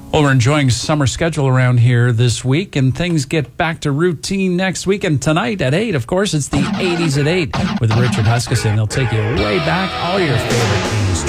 Well, we're enjoying summer schedule around here this week, and things get back to routine next week. And tonight at 8, of course, it's the 80s at 8 with Richard Huskisson. He'll take you way back, all your favorite 80s